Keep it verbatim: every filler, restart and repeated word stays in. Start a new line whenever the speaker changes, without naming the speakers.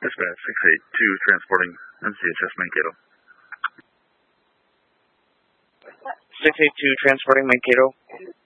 Dispatch six eight two transporting M C H S Mankato.
six eight two transporting Mankato.